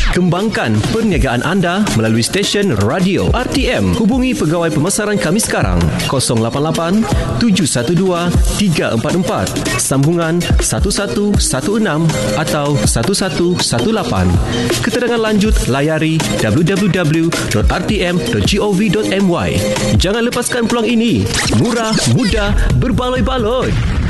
Kembangkan perniagaan anda melalui stesen radio RTM. Hubungi pegawai pemasaran kami sekarang 088 712 344 sambungan 1116 atau 1118. Keterangan lanjut layari www.rtm.gov.my. Jangan lepaskan peluang ini. Murah, mudah, berbaloi-baloi.